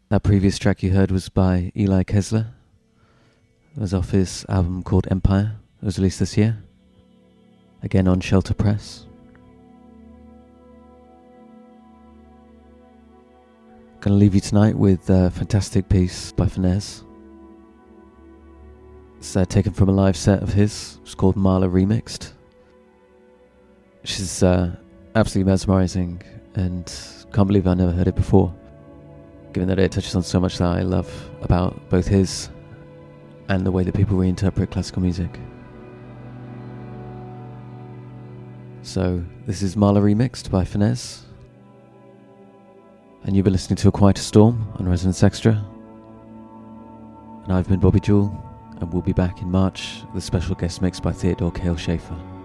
That previous track you heard was by Eli Kessler. It was off his album called Empire. It was released this year. Again on Shelter Press. Gonna leave you tonight with a fantastic piece by Finesse. It's taken from a live set of his. It's called Marla Remixed. She's absolutely mesmerizing and can't believe I never heard it before, given that it touches on so much that I love about both his and the way that people reinterpret classical music. So this is Marla Remixed by Finesse, and you've been listening to A Quieter Storm on Resonance Extra, and I've been Bobby Jewell, and we'll be back in March with a special guest mix by Theodore Kale Schaefer.